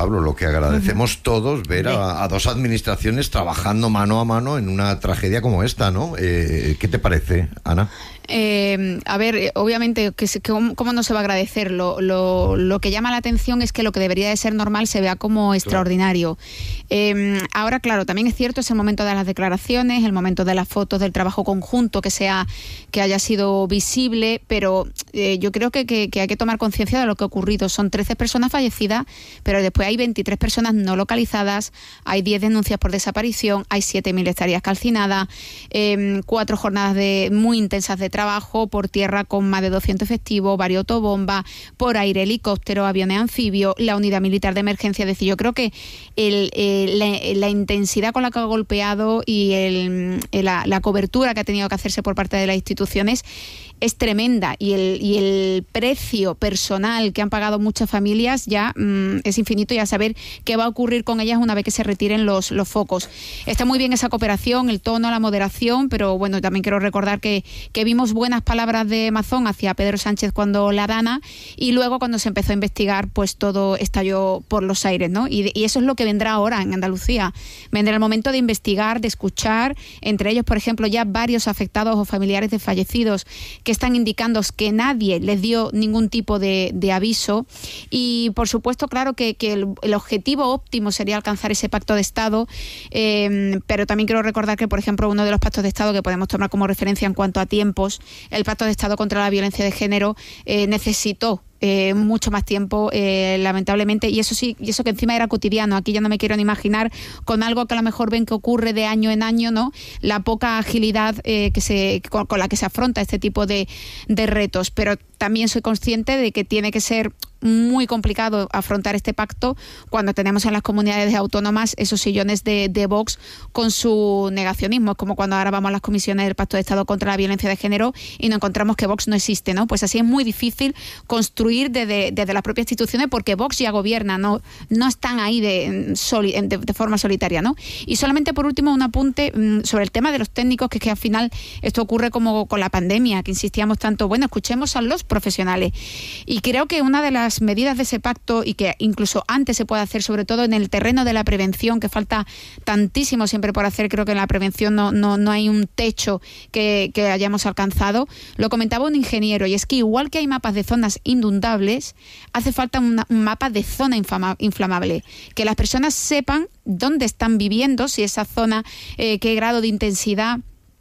Pablo, lo que agradecemos todos ver a dos administraciones trabajando mano a mano en una tragedia como esta, ¿no? ¿Qué te parece, Ana? A ver, obviamente, ¿cómo no se va a agradecer? Lo que llama la atención es que lo que debería de ser normal se vea como extraordinario. Ahora, claro, también es cierto, es el momento de las declaraciones, el momento de las fotos, del trabajo conjunto que haya sido visible, pero yo creo que hay que tomar conciencia de lo que ha ocurrido. Son 13 personas fallecidas, pero después hay 23 personas no localizadas, hay 10 denuncias por desaparición, hay 7.000 hectáreas calcinadas, 4 jornadas muy intensas de trabajo por tierra con más de 200 efectivos, varios autobombas, por aire helicóptero, aviones anfibios, la unidad militar de emergencia. Es decir, yo creo que la intensidad con la que ha golpeado y la cobertura que ha tenido que hacerse por parte de las instituciones es tremenda, y el precio personal que han pagado muchas familias ya es infinito, y a saber qué va a ocurrir con ellas una vez que se retiren los focos. Está muy bien esa cooperación, el tono, la moderación, pero bueno, también quiero recordar que vimos buenas palabras de Mazón hacia Pedro Sánchez cuando la dana, y luego cuando se empezó a investigar, pues todo estalló por los aires, ¿no? Y eso es lo que vendrá ahora en Andalucía. Vendrá el momento de investigar, de escuchar, entre ellos, por ejemplo, ya varios afectados o familiares de fallecidos que están indicando que nadie les dio ningún tipo de aviso, y por supuesto, claro que el objetivo óptimo sería alcanzar ese pacto de Estado, pero también quiero recordar que, por ejemplo, uno de los pactos de Estado que podemos tomar como referencia en cuanto a tiempos, el Pacto de Estado contra la Violencia de Género, necesitó mucho más tiempo, lamentablemente, y eso que encima era cotidiano. Aquí ya no me quiero ni imaginar con algo que a lo mejor ven que ocurre de año en año, ¿no? La poca agilidad con la que se afronta este tipo de retos, pero también soy consciente de que tiene que ser muy complicado afrontar este pacto cuando tenemos en las comunidades autónomas esos sillones de Vox con su negacionismo. Es como cuando ahora vamos a las comisiones del Pacto de Estado contra la Violencia de Género y nos encontramos que Vox no existe, ¿no? Pues así es muy difícil construir desde las propias instituciones, porque Vox ya gobierna, no están ahí de forma solitaria, ¿no? Y solamente por último un apunte sobre el tema de los técnicos, que es que al final esto ocurre como con la pandemia, que insistíamos tanto, bueno, escuchemos a los profesionales. Y creo que una de las medidas de ese pacto, y que incluso antes se puede hacer, sobre todo en el terreno de la prevención, que falta tantísimo siempre por hacer, creo que en la prevención no hay un techo que hayamos alcanzado. Lo comentaba un ingeniero, y es que igual que hay mapas de zonas inundables, hace falta un mapa de zona inflamable, que las personas sepan dónde están viviendo, si esa zona, qué grado de intensidad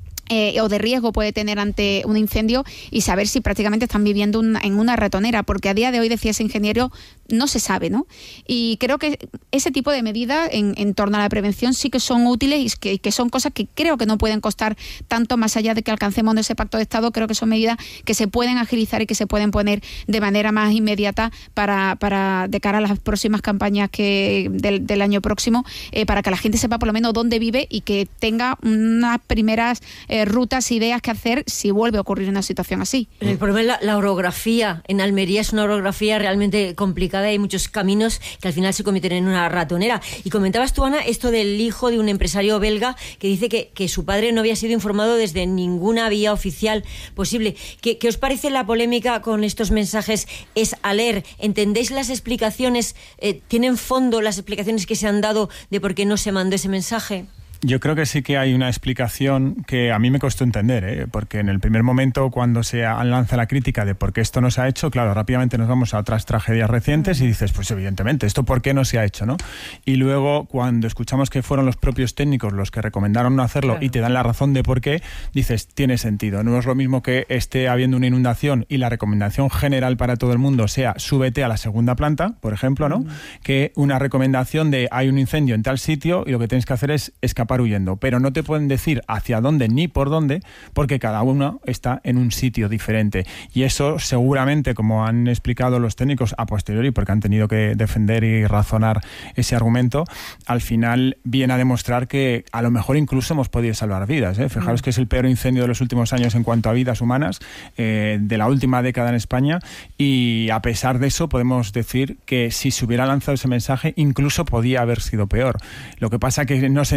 o de riesgo puede tener ante un incendio, y saber si prácticamente están viviendo en una ratonera, porque a día de hoy, decía ese ingeniero, no se sabe, ¿no? Y creo que ese tipo de medidas en torno a la prevención sí que son útiles, y que son cosas que creo que no pueden costar tanto, más allá de que alcancemos ese pacto de Estado. Creo que son medidas que se pueden agilizar y que se pueden poner de manera más inmediata para de cara a las próximas campañas del año próximo, para que la gente sepa por lo menos dónde vive y que tenga unas primeras rutas, ideas que hacer si vuelve a ocurrir una situación así. El problema es la orografía. En Almería es una orografía realmente complicada, hay muchos caminos que al final se convierten en una ratonera. Y comentabas tú, Ana, esto del hijo de un empresario belga que dice que su padre no había sido informado desde ninguna vía oficial posible. ¿Qué os parece la polémica con estos mensajes? ¿Es a leer? ¿Entendéis las explicaciones? ¿Tienen fondo las explicaciones que se han dado de por qué no se mandó ese mensaje? Yo creo que sí que hay una explicación que a mí me costó entender, porque en el primer momento, cuando se lanza la crítica de por qué esto no se ha hecho, claro, rápidamente nos vamos a otras tragedias recientes y dices, pues evidentemente, ¿esto por qué no se ha hecho, no? Y luego, cuando escuchamos que fueron los propios técnicos los que recomendaron no hacerlo, claro, y te dan la razón de por qué, dices, tiene sentido. No es lo mismo que esté habiendo una inundación y la recomendación general para todo el mundo sea súbete a la segunda planta, por ejemplo, ¿no? Que una recomendación de hay un incendio en tal sitio y lo que tienes que hacer es escapar huyendo, pero no te pueden decir hacia dónde ni por dónde, porque cada uno está en un sitio diferente, y eso seguramente, como han explicado los técnicos a posteriori, porque han tenido que defender y razonar ese argumento, al final viene a demostrar que a lo mejor incluso hemos podido salvar vidas, Fijaros que es el peor incendio de los últimos años en cuanto a vidas humanas, de la última década en España, y a pesar de eso podemos decir que si se hubiera lanzado ese mensaje incluso podía haber sido peor. Lo que pasa que no se entiende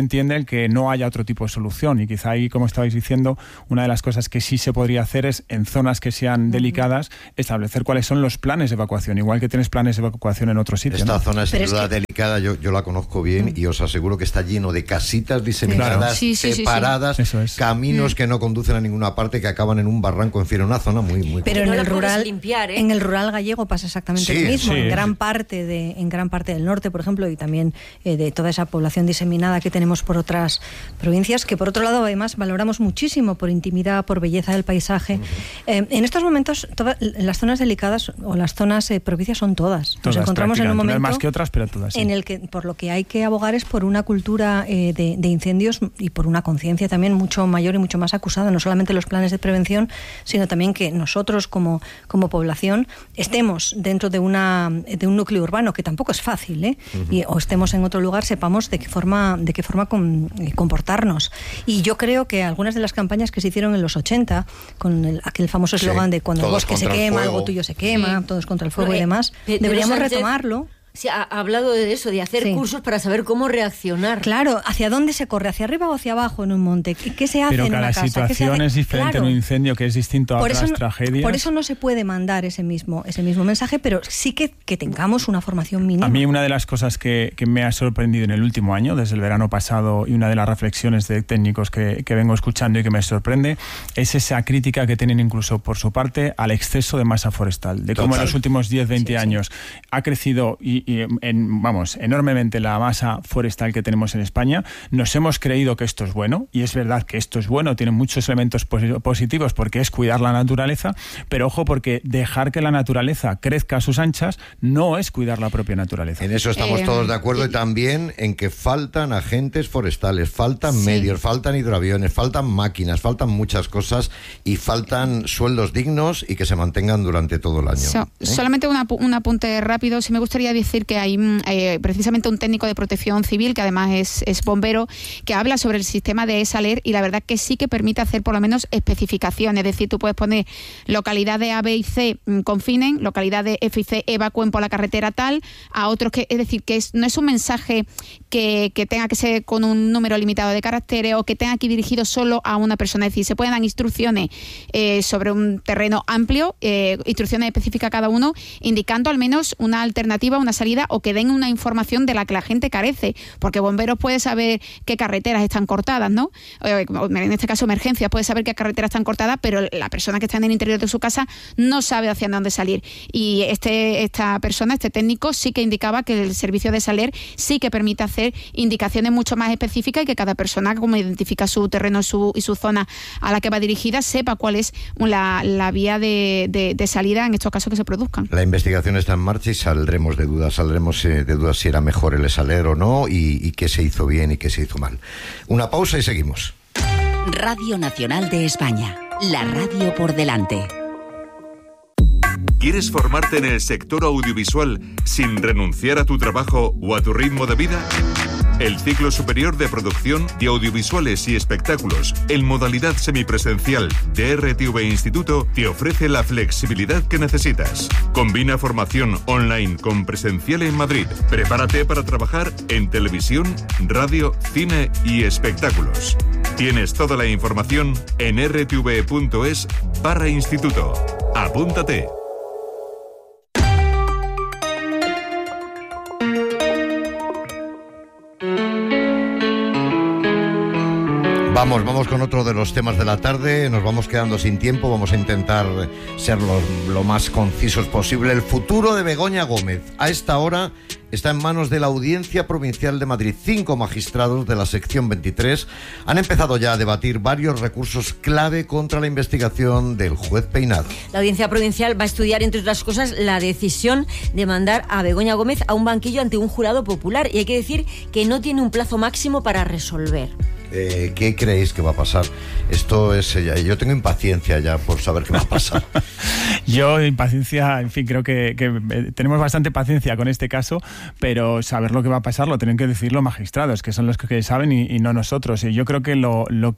que no haya otro tipo de solución. Y quizá ahí, como estabais diciendo, una de las cosas que sí se podría hacer es, en zonas que sean delicadas, establecer cuáles son los planes de evacuación, igual que tienes planes de evacuación en otros sitios. Esta zona es sin duda delicada, yo la conozco bien y os aseguro que está lleno de casitas diseminadas, separadas, caminos que no conducen a ninguna parte, que acaban en un barranco, en fin, una zona muy pero en no el rural limpiar, en el rural gallego pasa exactamente lo mismo. En gran parte del norte, por ejemplo, y también de toda esa población diseminada que tenemos por otras provincias, que por otro lado además valoramos muchísimo por intimidad, por belleza del paisaje. En estos momentos las zonas delicadas o las zonas propicias son todas. Nos encontramos en un momento, no hay más que otras, pero todas, sí, en el que por lo que hay que abogar es por una cultura de incendios y por una conciencia también mucho mayor y mucho más acusada, no solamente los planes de prevención, sino también que nosotros como población estemos dentro de un núcleo urbano, que tampoco es fácil, o estemos en otro lugar, sepamos de qué forma comportarnos. Y yo creo que algunas de las campañas que se hicieron en los 80, con aquel famoso eslogan de cuando el bosque se quema, algo tuyo se quema, todos contra el fuego y demás, deberíamos retomarlo. Sí, ha hablado de eso, de hacer cursos para saber cómo reaccionar. Claro, ¿hacia dónde se corre? ¿Hacia arriba o hacia abajo en un monte? ¿Qué se hace en una casa? Pero cada situación es diferente en un incendio, que es distinto a otras tragedias. Por eso no se puede mandar ese mismo mensaje, pero sí que tengamos una formación mínima. A mí una de las cosas que me ha sorprendido en el último año, desde el verano pasado, y una de las reflexiones de técnicos que vengo escuchando y que me sorprende, es esa crítica que tienen incluso por su parte al exceso de masa forestal. De cómo en los últimos 10-20 años ha crecido enormemente la masa forestal que tenemos en España. Nos hemos creído que esto es bueno, y es verdad que esto es bueno, tiene muchos elementos positivos, porque es cuidar la naturaleza, pero ojo, porque dejar que la naturaleza crezca a sus anchas no es cuidar la propia naturaleza. En eso estamos todos de acuerdo, y también en que faltan agentes forestales, faltan medios, faltan hidroaviones, faltan máquinas, faltan muchas cosas, y faltan sueldos dignos y que se mantengan durante todo el año. Solamente un apunte rápido. Sí me gustaría decir que hay precisamente un técnico de protección civil, que además es bombero, que habla sobre el sistema de ESALER, y la verdad que sí que permite hacer por lo menos especificaciones. Es decir, tú puedes poner localidad de A, B y C confinen, localidad de F y C evacúen por la carretera tal, a otros que, es decir, que no es un mensaje que tenga que ser con un número limitado de caracteres o que tenga que ir dirigido solo a una persona. Es decir, se pueden dar instrucciones sobre un terreno amplio, instrucciones específicas a cada uno, indicando al menos una alternativa, una salida, o que den una información de la que la gente carece, porque bomberos puede saber qué carreteras están cortadas, ¿no? En este caso emergencias, puede saber qué carreteras están cortadas, pero la persona que está en el interior de su casa no sabe hacia dónde salir. Y esta persona, este técnico, sí que indicaba que el servicio de ESALER sí que permite hacer indicaciones mucho más específicas, y que cada persona, como identifica su terreno y su zona a la que va dirigida, sepa cuál es la vía de salida en estos casos que se produzcan. La investigación está en marcha y saldremos de dudas si era mejor el ESALER o no, y qué se hizo bien y qué se hizo mal. Una pausa y seguimos. Radio Nacional de España, la radio por delante. ¿Quieres formarte en el sector audiovisual sin renunciar a tu trabajo o a tu ritmo de vida? El ciclo superior de producción de audiovisuales y espectáculos en modalidad semipresencial de RTV Instituto te ofrece la flexibilidad que necesitas. Combina formación online con presencial en Madrid. Prepárate para trabajar en televisión, radio, cine y espectáculos. Tienes toda la información en rtv.es/instituto. Apúntate. Vamos con otro de los temas de la tarde. Nos vamos quedando sin tiempo. Vamos a intentar ser lo más concisos posible. El futuro de Begoña Gómez, a esta hora, está en manos de la Audiencia Provincial de Madrid. 5 magistrados de la sección 23 han empezado ya a debatir varios recursos clave contra la investigación del juez Peinado. La Audiencia Provincial va a estudiar, entre otras cosas, la decisión de mandar a Begoña Gómez a un banquillo ante un jurado popular, y hay que decir que no tiene un plazo máximo para resolver. ¿Qué creéis que va a pasar? Esto es yo tengo impaciencia ya por saber qué va a pasar. Yo, impaciencia, en fin, creo que tenemos bastante paciencia con este caso, pero saber lo que va a pasar lo tienen que decir los magistrados, que son los que saben, y no nosotros. Y yo creo que lo que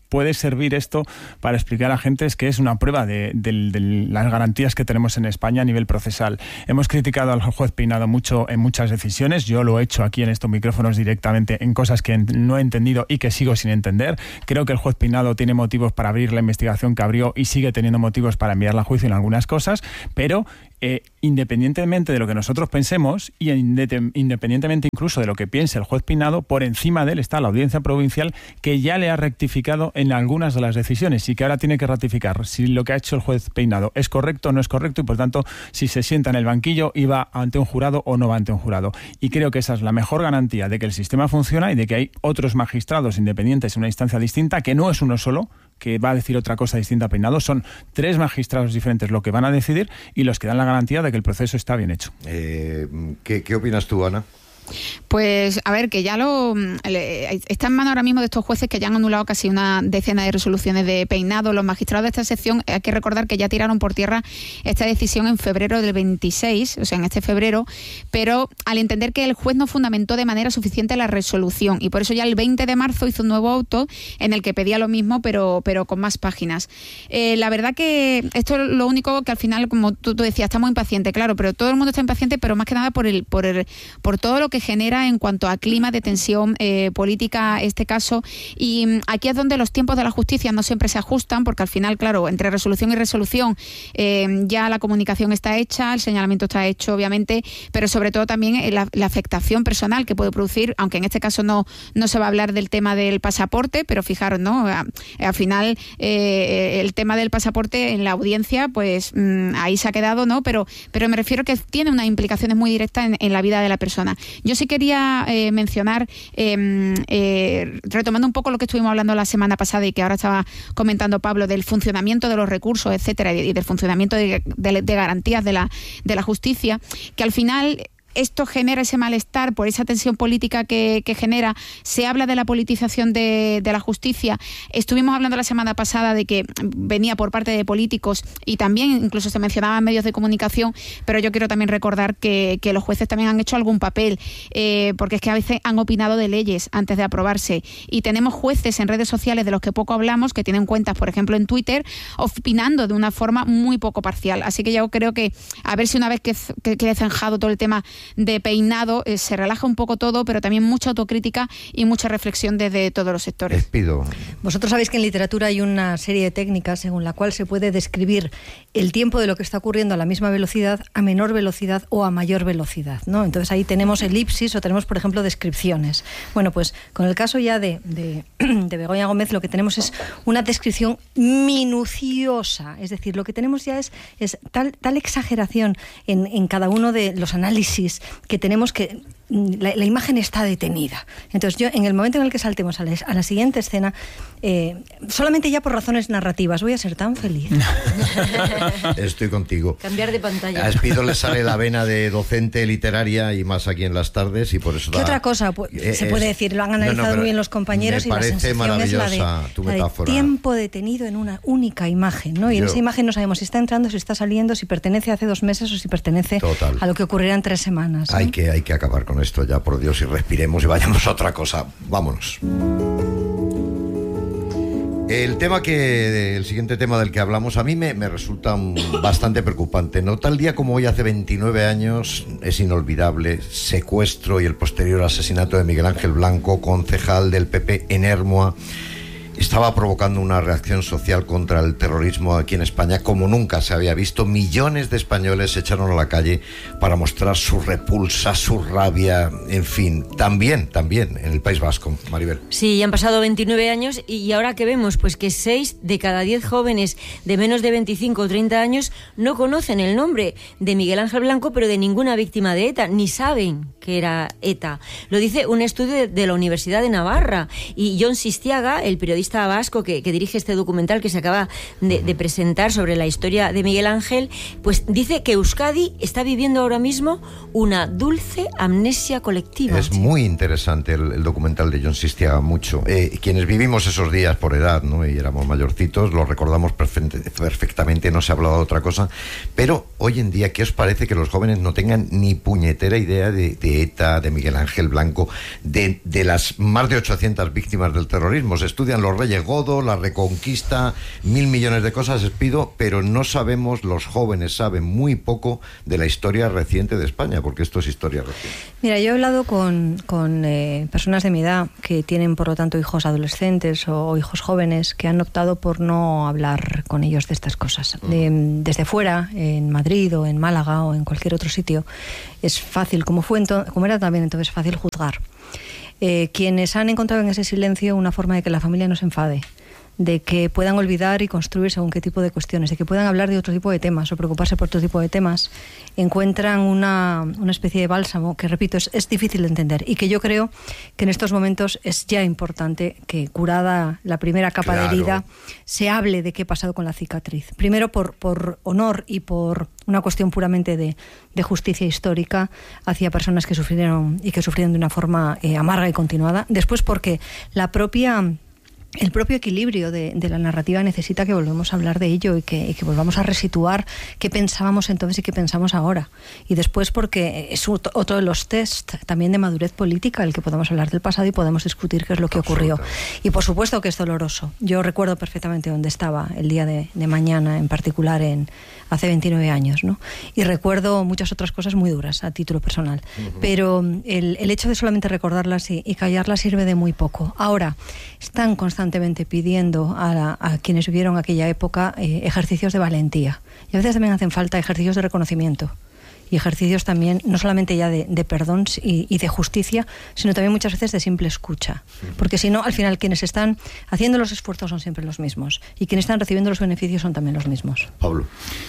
puede servir esto para explicar a la gente es que es una prueba de las garantías que tenemos en España a nivel procesal. Hemos criticado al juez Peinado mucho en muchas decisiones, yo lo he hecho aquí en estos micrófonos directamente en cosas que no he entendido y que sigo sin entender. Creo que el juez Peinado tiene motivos para abrir la investigación que abrió y sigue teniendo motivos para enviarla a juicio en algunas cosas, pero independientemente de lo que nosotros pensemos y independientemente incluso de lo que piense el juez Peinado, por encima de él está la Audiencia Provincial, que ya le ha rectificado en algunas de las decisiones y que ahora tiene que ratificar si lo que ha hecho el juez Peinado es correcto o no es correcto, y por tanto si se sienta en el banquillo y va ante un jurado o no va ante un jurado. Y creo que esa es la mejor garantía de que el sistema funciona y de que hay otros magistrados independientes en una instancia distinta, que no es uno solo que va a decir otra cosa distinta a Peinado, son 3 magistrados diferentes lo que van a decidir y los que dan la garantía de que el proceso está bien hecho. ¿Qué opinas tú, Ana? Pues a ver, que ya está en mano ahora mismo de estos jueces que ya han anulado casi una decena de resoluciones de Peinado. Los magistrados de esta sección, hay que recordar que ya tiraron por tierra esta decisión en febrero del 26, o sea, en este febrero, pero al entender que el juez no fundamentó de manera suficiente la resolución, y por eso ya el 20 de marzo hizo un nuevo auto en el que pedía lo mismo, pero con más páginas. La verdad que esto es lo único que al final, como tú decías, está muy impaciente, claro, pero todo el mundo está impaciente, pero más que nada por todo lo que genera en cuanto a clima de tensión política este caso, y aquí es donde los tiempos de la justicia no siempre se ajustan, porque al final, claro, entre resolución y resolución ya la comunicación está hecha, el señalamiento está hecho, obviamente, pero sobre todo también la afectación personal que puede producir, aunque en este caso no se va a hablar del tema del pasaporte, pero fijaros, ¿no? Al final el tema del pasaporte en la audiencia, pues ahí se ha quedado, ¿no? Pero me refiero que tiene unas implicaciones muy directas en la vida de la persona. Yo sí quería mencionar, retomando un poco lo que estuvimos hablando la semana pasada y que ahora estaba comentando Pablo, del funcionamiento de los recursos, etcétera, y del funcionamiento de garantías de la justicia, que al final esto genera ese malestar por esa tensión política que genera. Se habla de la politización de la justicia. Estuvimos hablando la semana pasada de que venía por parte de políticos y también incluso se mencionaban medios de comunicación, pero yo quiero también recordar que los jueces también han hecho algún papel, porque es que a veces han opinado de leyes antes de aprobarse, y tenemos jueces en redes sociales de los que poco hablamos, que tienen cuentas, por ejemplo, en Twitter, opinando de una forma muy poco parcial. Así que yo creo que a ver si una vez que quede zanjado todo el tema de Peinado, se relaja un poco todo, pero también mucha autocrítica y mucha reflexión desde todos los sectores. Les pido. Vosotros sabéis que en literatura hay una serie de técnicas según la cual se puede describir el tiempo de lo que está ocurriendo a la misma velocidad, a menor velocidad o a mayor velocidad, ¿no? Entonces ahí tenemos elipsis o tenemos, por ejemplo, descripciones. Bueno, pues con el caso ya de Begoña Gómez, lo que tenemos es una descripción minuciosa, es decir, lo que tenemos ya es tal exageración en cada uno de los análisis que tenemos, que la imagen está detenida. Entonces yo, en el momento en el que saltemos a la siguiente escena, solamente ya por razones narrativas, voy a ser tan feliz. Estoy contigo. Cambiar de pantalla. A Espido le sale la vena de docente literaria, y más aquí en las tardes, y por eso... ¿Qué otra cosa se puede decir? Lo han analizado muy bien los compañeros, y la sensación es la de tiempo detenido en una única imagen, ¿no? Y en esa imagen no sabemos si está entrando, si está saliendo, si pertenece a hace 2 meses o si pertenece a lo que ocurrirá en 3 semanas, ¿no? Hay que acabar con esto ya, por Dios, y respiremos y vayamos a otra cosa. Vámonos. El siguiente tema del que hablamos a mí me resulta bastante preocupante, ¿no? Tal día como hoy, hace 29 años, es inolvidable, secuestro y el posterior asesinato de Miguel Ángel Blanco, concejal del PP en Ermua. Estaba provocando una reacción social contra el terrorismo aquí en España como nunca se había visto. Millones de españoles se echaron a la calle para mostrar su repulsa, su rabia, en fin. También en el País Vasco, Maribel. Sí, ya han pasado 29 años y ahora ¿qué vemos? Pues que 6 de cada 10 jóvenes de menos de 25 o 30 años no conocen el nombre de Miguel Ángel Blanco, pero de ninguna víctima de ETA, ni saben que era ETA. Lo dice un estudio de la Universidad de Navarra, y Jon Sistiaga, el periodista vasco que dirige este documental que se acaba de presentar sobre la historia de Miguel Ángel, pues dice que Euskadi está viviendo ahora mismo una dulce amnesia colectiva. Es muy interesante el documental de Jon Sistiaga, mucho. Quienes vivimos esos días por edad, ¿no?, y éramos mayorcitos, lo recordamos perfectamente, no se ha hablado de otra cosa, pero hoy en día, ¿qué os parece que los jóvenes no tengan ni puñetera idea de de ETA, de Miguel Ángel Blanco, de las más de 800 víctimas del terrorismo. Se estudian los Reyes Godo, la Reconquista, 1.000 millones de cosas, Espido, pero no sabemos, los jóvenes saben muy poco de la historia reciente de España, porque esto es historia reciente. Mira, yo he hablado con personas de mi edad que tienen, por lo tanto, hijos adolescentes o hijos jóvenes que han optado por no hablar con ellos de estas cosas. Desde fuera, en Madrid o en Málaga o en cualquier otro sitio, es fácil, como era también entonces fácil juzgar. Quienes han encontrado en ese silencio una forma de que la familia no se enfade, de que puedan olvidar y construir según qué tipo de cuestiones, de que puedan hablar de otro tipo de temas o preocuparse por otro tipo de temas, encuentran una especie de bálsamo que, repito, es difícil de entender y que yo creo que en estos momentos es ya importante que, curada la primera capa de herida, se hable de qué ha pasado con la cicatriz. Primero por honor y por una cuestión puramente de justicia histórica hacia personas que sufrieron de una forma amarga y continuada. Después porque el propio equilibrio de la narrativa necesita que volvamos a hablar de ello y que volvamos a resituar qué pensábamos entonces y qué pensamos ahora. Y después porque es otro de los test también de madurez política el que podamos hablar del pasado y podemos discutir qué es lo que ocurrió. Y por supuesto que es doloroso. Yo recuerdo perfectamente dónde estaba el día de mañana, en particular hace 29 años, ¿no? Y recuerdo muchas otras cosas muy duras a título personal. Pero el hecho de solamente recordarlas y callarlas sirve de muy poco. Ahora, están constantemente pidiendo a quienes vivieron aquella época ejercicios de valentía. Y a veces también hacen falta ejercicios de reconocimiento. Y ejercicios también, no solamente ya de perdón y de justicia, sino también muchas veces de simple escucha. Porque si no, al final quienes están haciendo los esfuerzos son siempre los mismos. Y quienes están recibiendo los beneficios son también los mismos. Pablo.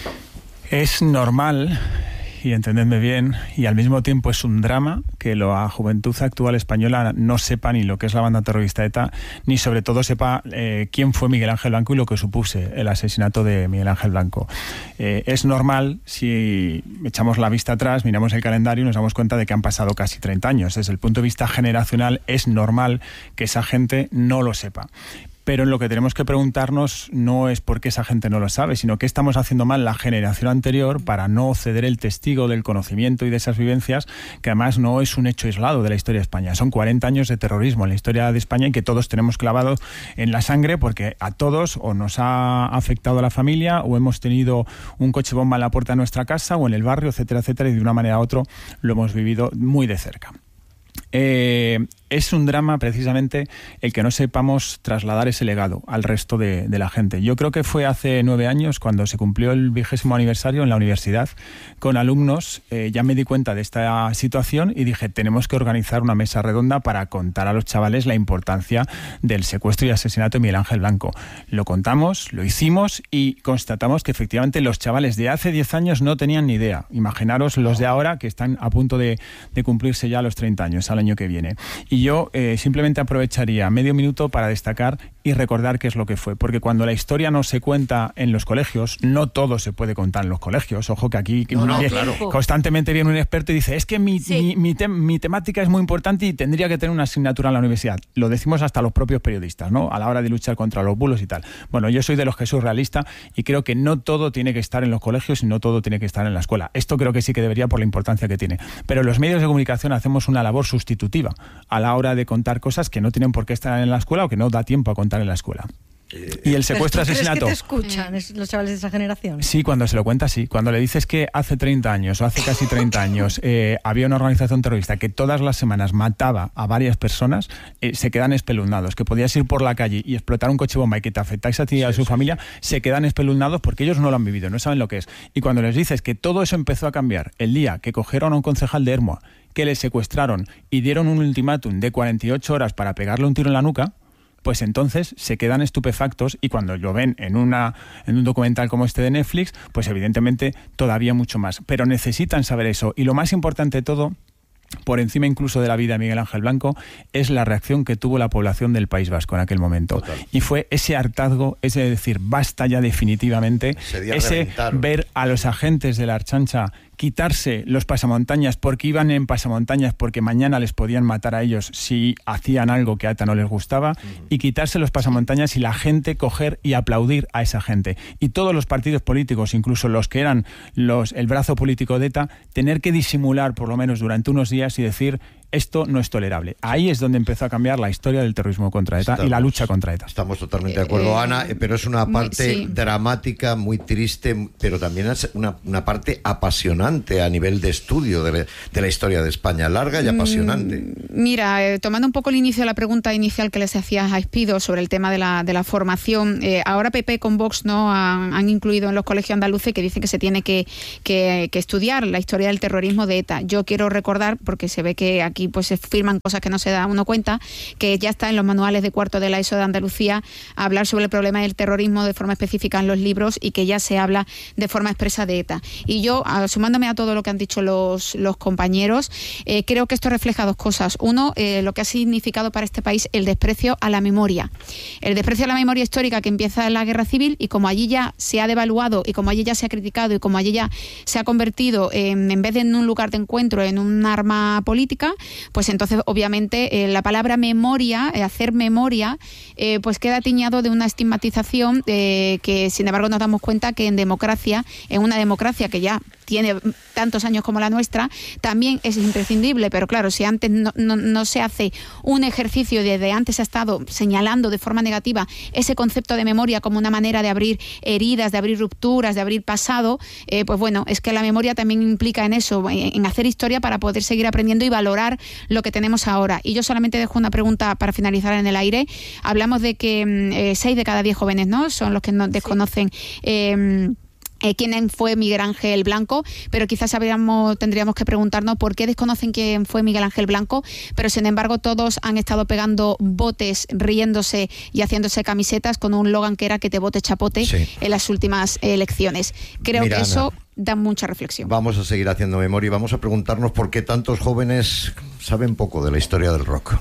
Es normal, y entendedme bien, y al mismo tiempo es un drama que la juventud actual española no sepa ni lo que es la banda terrorista ETA, ni sobre todo sepa quién fue Miguel Ángel Blanco y lo que supuse el asesinato de Miguel Ángel Blanco. Es normal, si echamos la vista atrás, miramos el calendario y nos damos cuenta de que han pasado casi 30 años. Desde el punto de vista generacional es normal que esa gente no lo sepa. Pero lo que tenemos que preguntarnos no es por qué esa gente no lo sabe, sino qué estamos haciendo mal la generación anterior para no ceder el testigo del conocimiento y de esas vivencias, que además no es un hecho aislado de la historia de España. Son 40 años de terrorismo en la historia de España y que todos tenemos clavado en la sangre porque a todos o nos ha afectado a la familia o hemos tenido un coche bomba en la puerta de nuestra casa o en el barrio, etcétera, etcétera, y de una manera u otra lo hemos vivido muy de cerca. Es un drama precisamente el que no sepamos trasladar ese legado al resto de la gente. Yo creo que fue hace 9 años cuando se cumplió el 20º aniversario en la universidad con alumnos. Ya me di cuenta de esta situación y dije, tenemos que organizar una mesa redonda para contar a los chavales la importancia del secuestro y asesinato de Miguel Ángel Blanco. Lo contamos, lo hicimos y constatamos que efectivamente los chavales de hace 10 años no tenían ni idea. Imaginaros los de ahora que están a punto de cumplirse ya los 30 años al año que viene. Y yo simplemente aprovecharía medio minuto para destacar y recordar qué es lo que fue, porque cuando la historia no se cuenta en los colegios, no todo se puede contar en los colegios. Ojo que aquí claro. Constantemente viene un experto y dice, es que mi temática es muy importante y tendría que tener una asignatura en la universidad. Lo decimos hasta los propios periodistas, ¿no? A la hora de luchar contra los bulos y tal. Bueno, yo soy de los que soy realista y creo que no todo tiene que estar en los colegios y no todo tiene que estar en la escuela. Esto creo que sí que debería por la importancia que tiene. Pero los medios de comunicación hacemos una labor sustitutiva a la hora de contar cosas que no tienen por qué estar en la escuela o que no da tiempo a contar en la escuela. Y el secuestro asesinato. ¿Crees que te escuchan los chavales de esa generación? Sí, cuando se lo cuenta, sí. Cuando le dices que hace 30 años o hace casi 30 años había una organización terrorista que todas las semanas mataba a varias personas, se quedan espeluznados. Que podías ir por la calle y explotar un coche bomba y que te afectáis a ti y a su familia, se quedan espeluznados porque ellos no lo han vivido, no saben lo que es. Y cuando les dices que todo eso empezó a cambiar el día que cogieron a un concejal de Ermua, que le secuestraron y dieron un ultimátum de 48 horas para pegarle un tiro en la nuca, pues entonces se quedan estupefactos y cuando lo ven en un documental como este de Netflix, pues evidentemente todavía mucho más. Pero necesitan saber eso. Y lo más importante de todo, por encima incluso de la vida de Miguel Ángel Blanco, es la reacción que tuvo la población del País Vasco en aquel momento. Total. Y fue ese hartazgo, ese decir, basta ya definitivamente, ese ver a los agentes de la Ertzaintza quitarse los pasamontañas porque iban en pasamontañas porque mañana les podían matar a ellos si hacían algo que a ETA no les gustaba, y quitarse los pasamontañas y la gente coger y aplaudir a esa gente. Y todos los partidos políticos, incluso los que eran el brazo político de ETA, tener que disimular por lo menos durante unos días y decir: esto no es tolerable. Ahí es donde empezó a cambiar la historia del terrorismo contra ETA y la lucha contra ETA. Estamos totalmente de acuerdo, Ana, pero es una parte dramática, muy triste, pero también es una parte apasionante a nivel de estudio de la historia de España, larga y apasionante. Mira, tomando un poco el inicio de la pregunta inicial que les hacías a Espido sobre el tema de la formación, ahora PP con Vox no han incluido en los colegios andaluces que dicen que se tiene que estudiar la historia del terrorismo de ETA. Yo quiero recordar, porque se ve que aquí pues se firman cosas que no se da uno cuenta, que ya está en los manuales de cuarto de la ESO de Andalucía hablar sobre el problema del terrorismo de forma específica en los libros, y que ya se habla de forma expresa de ETA. Y yo, sumándome a todo lo que han dicho los compañeros, creo que esto refleja dos cosas. Uno, lo que ha significado para este país el desprecio a la memoria. El desprecio a la memoria histórica que empieza en la Guerra Civil, y como allí ya se ha devaluado, y como allí ya se ha criticado, y como allí ya se ha convertido en vez de en un lugar de encuentro, en un arma política, pues entonces obviamente la palabra memoria, hacer memoria, pues queda tiñado de una estigmatización que sin embargo nos damos cuenta que en democracia, en una democracia que ya tiene tantos años como la nuestra, también es imprescindible. Pero claro, si antes no se hace un ejercicio, desde antes se ha estado señalando de forma negativa ese concepto de memoria como una manera de abrir heridas, de abrir rupturas, de abrir pasado, pues bueno, es que la memoria también implica en eso, en hacer historia para poder seguir aprendiendo y valorar lo que tenemos ahora. Y yo solamente dejo una pregunta para finalizar en el aire. Hablamos de que 6 de cada 10 jóvenes, ¿no?, son los que no desconocen quién fue Miguel Ángel Blanco, pero quizás tendríamos que preguntarnos por qué desconocen quién fue Miguel Ángel Blanco, pero sin embargo todos han estado pegando botes, riéndose y haciéndose camisetas con un logan que era "que te bote chapote", sí, en las últimas elecciones. Creo que eso da mucha reflexión. Vamos a seguir haciendo memoria y vamos a preguntarnos por qué tantos jóvenes saben poco de la historia del rock.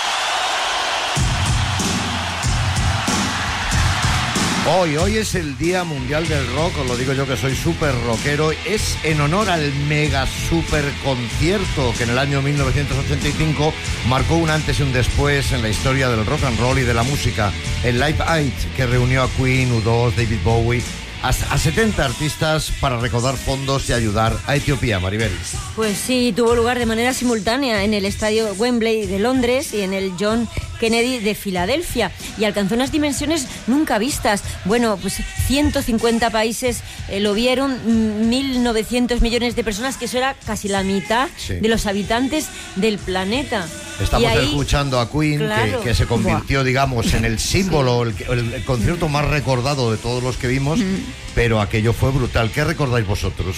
Hoy es el Día Mundial del Rock, os lo digo yo que soy súper rockero. Es en honor al mega super concierto que en el año 1985 marcó un antes y un después en la historia del rock and roll y de la música. El Live Aid, que reunió a Queen, U2, David Bowie, a 70 artistas para recaudar fondos y ayudar a Etiopía. Maribel. Pues sí, tuvo lugar de manera simultánea en el estadio Wembley de Londres y en el John Kennedy de Filadelfia, y alcanzó unas dimensiones nunca vistas. Bueno, pues 150 países lo vieron, 1.900 millones de personas, que eso era casi la mitad de los habitantes del planeta. Estamos escuchando a Queen, claro, que se convirtió, digamos, en el símbolo, el concierto más recordado de todos los que vimos, pero aquello fue brutal. ¿Qué recordáis vosotros?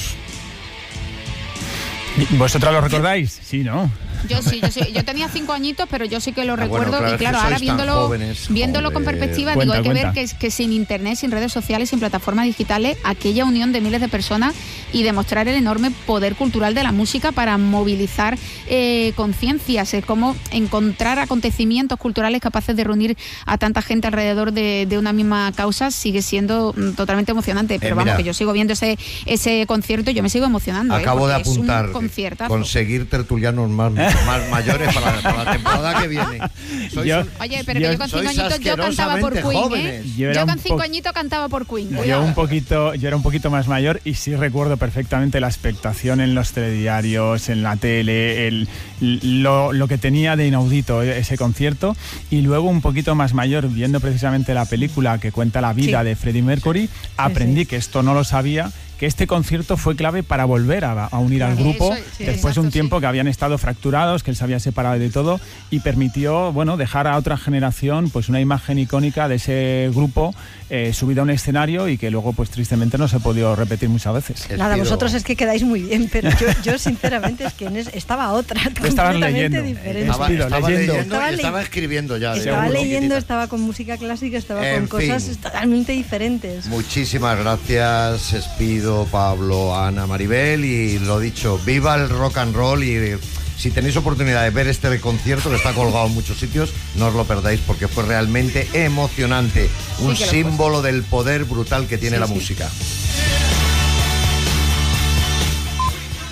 ¿Vosotros lo recordáis? Sí, ¿no? Yo sí. Yo tenía 5 añitos, pero yo sí que lo recuerdo. Bueno, claro, y claro, ahora viéndolo con perspectiva, digo, hay que ver que sin internet, sin redes sociales, sin plataformas digitales, aquella unión de miles de personas y demostrar el enorme poder cultural de la música para movilizar conciencias, cómo encontrar acontecimientos culturales capaces de reunir a tanta gente alrededor de una misma causa, sigue siendo totalmente emocionante. Pero vamos, que yo sigo viendo ese concierto y yo me sigo emocionando. Acabo de apuntar, conseguir tertulianos más mayores para la temporada que viene. Oye, pero que yo con 5 añitos yo cantaba por Queen, Yo con 5 añitos cantaba por Queen. Yo era un poquito más mayor y sí recuerdo perfectamente la expectación en los telediarios, en la tele, lo que tenía de inaudito ese concierto. Y luego, un poquito más mayor, viendo precisamente la película que cuenta la vida de Freddie Mercury, aprendí que esto no lo sabía, que este concierto fue clave para volver a unir al grupo después de un tiempo que habían estado fracturados, que él se había separado de todo, y permitió, bueno, dejar a otra generación pues una imagen icónica de ese grupo subido a un escenario, y que luego pues tristemente no se ha podido repetir muchas veces. Nada, vosotros es que quedáis muy bien, pero yo sinceramente es que estaba otra completamente diferente. Estaba escribiendo ya. Estaba leyendo, estaba con música clásica, estaba con cosas totalmente diferentes. Muchísimas gracias, Espido, Pablo, Ana, Maribel, y lo dicho, viva el rock and roll. Y si tenéis oportunidad de ver este concierto, que está colgado en muchos sitios, no os lo perdáis, porque fue realmente emocionante, un símbolo del poder brutal que tiene la música.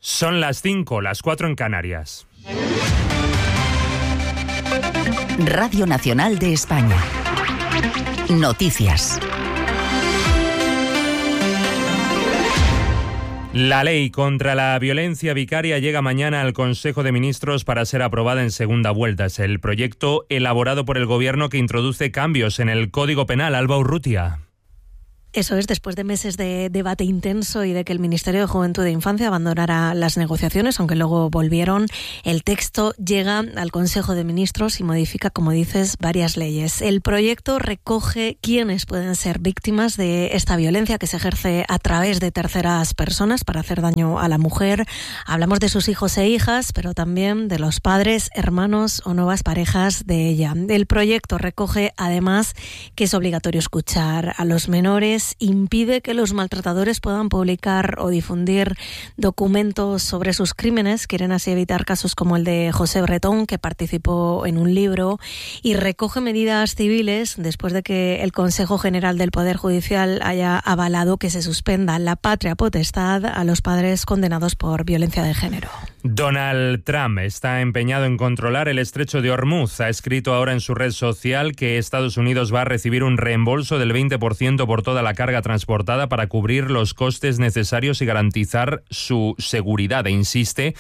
Son las 5, las 4 en Canarias. Radio Nacional de España. Noticias. La ley contra la violencia vicaria llega mañana al Consejo de Ministros para ser aprobada en segunda vuelta. Es el proyecto elaborado por el Gobierno que introduce cambios en el Código Penal. Alba Urrutia. Eso es, después de meses de debate intenso y de que el Ministerio de Juventud e Infancia abandonara las negociaciones, aunque luego volvieron, el texto llega al Consejo de Ministros y modifica, como dices, varias leyes. El proyecto recoge quiénes pueden ser víctimas de esta violencia que se ejerce a través de terceras personas para hacer daño a la mujer. Hablamos de sus hijos e hijas, pero también de los padres, hermanos o nuevas parejas de ella. El proyecto recoge, además, que es obligatorio escuchar a los menores, impide que los maltratadores puedan publicar o difundir documentos sobre sus crímenes, quieren así evitar casos como el de José Bretón, que participó en un libro, y recoge medidas civiles después de que el Consejo General del Poder Judicial haya avalado que se suspenda la patria potestad a los padres condenados por violencia de género. Donald Trump está empeñado en controlar el estrecho de Hormuz. Ha escrito ahora en su red social que Estados Unidos va a recibir un reembolso del 20% por toda la carga transportada para cubrir los costes necesarios y garantizar su seguridad. E insiste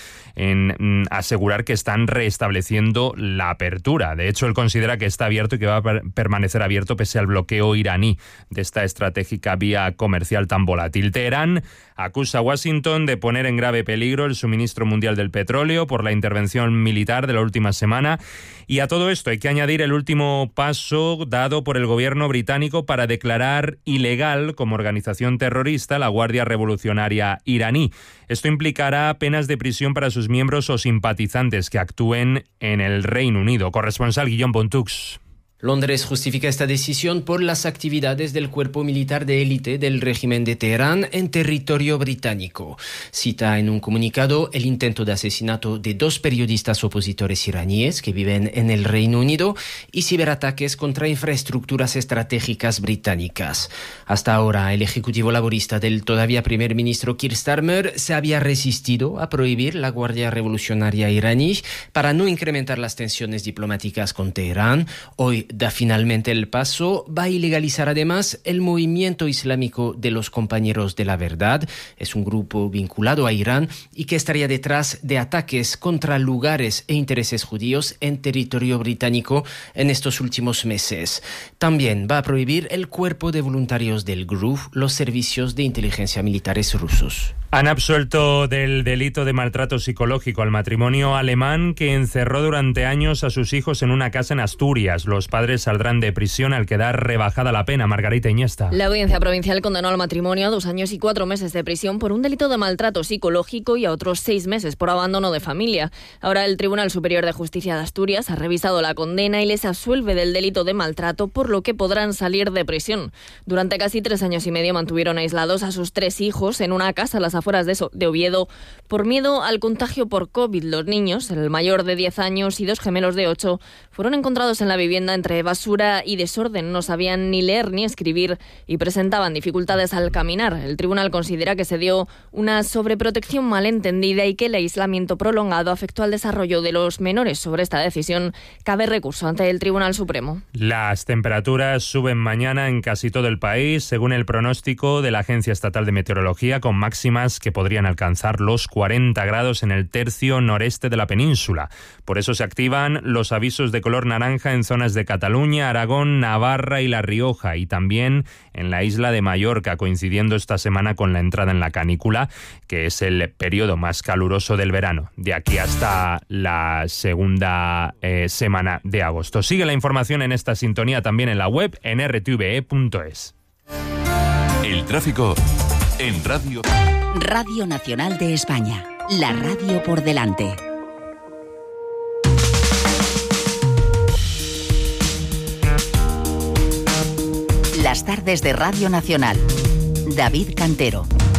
en asegurar que están restableciendo la apertura. De hecho, él considera que está abierto y que va a permanecer abierto pese al bloqueo iraní de esta estratégica vía comercial tan volátil. Teherán acusa a Washington de poner en grave peligro el suministro mundial del petróleo por la intervención militar de la última semana. Y a todo esto hay que añadir el último paso dado por el gobierno británico para declarar ilegal como organización terrorista la Guardia Revolucionaria iraní. Esto implicará penas de prisión para sus miembros o simpatizantes que actúen en el Reino Unido. Corresponsal Guillaume Bontux. Londres justifica esta decisión por las actividades del cuerpo militar de élite del régimen de Teherán en territorio británico. Cita en un comunicado el intento de asesinato de 2 periodistas opositores iraníes que viven en el Reino Unido y ciberataques contra infraestructuras estratégicas británicas. Hasta ahora, el ejecutivo laborista del todavía primer ministro Keir Starmer se había resistido a prohibir la Guardia Revolucionaria iraní para no incrementar las tensiones diplomáticas con Teherán. Hoy da finalmente el paso, va a ilegalizar además el movimiento islámico de los Compañeros de la Verdad. Es un grupo vinculado a Irán y que estaría detrás de ataques contra lugares e intereses judíos en territorio británico en estos últimos meses. También va a prohibir el cuerpo de voluntarios del GRU, los servicios de inteligencia militares rusos. Han absuelto del delito de maltrato psicológico al matrimonio alemán que encerró durante años a sus hijos en una casa en Asturias. Los padres saldrán de prisión al quedar rebajada la pena. Margarita Iniesta. La Audiencia Provincial condenó al matrimonio a 2 años y 4 meses de prisión por un delito de maltrato psicológico y a otros 6 meses por abandono de familia. Ahora el Tribunal Superior de Justicia de Asturias ha revisado la condena y les absuelve del delito de maltrato, por lo que podrán salir de prisión. Durante casi 3 años y medio mantuvieron aislados a sus 3 hijos en una casa a las afueras de Oviedo por miedo al contagio por COVID. Los niños, el mayor de 10 años y 2 gemelos de 8, fueron encontrados en la vivienda entre basura y desorden. No sabían ni leer ni escribir y presentaban dificultades al caminar. El tribunal considera que se dio una sobreprotección malentendida y que el aislamiento prolongado afectó al desarrollo de los menores. Sobre esta decisión cabe recurso ante el Tribunal Supremo. Las temperaturas suben mañana en casi todo el país, según el pronóstico de la Agencia Estatal de Meteorología, con máximas que podrían alcanzar los 40 grados en el tercio noreste de la península. Por eso se activan los avisos de color naranja en zonas de Cataluña, Aragón, Navarra y La Rioja, y también en la isla de Mallorca, coincidiendo esta semana con la entrada en la canícula, que es el periodo más caluroso del verano, de aquí hasta la segunda semana de agosto. Sigue la información en esta sintonía también en la web en rtve.es. El tráfico en Radio. Radio Nacional de España, la radio por delante. Las tardes de Radio Nacional. David Cantero.